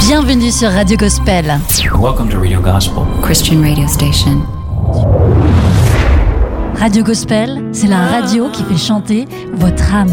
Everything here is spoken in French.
Bienvenue sur Radio Gospel. Welcome to Radio Gospel, Christian radio station. Radio Gospel, c'est la radio qui fait chanter votre âme.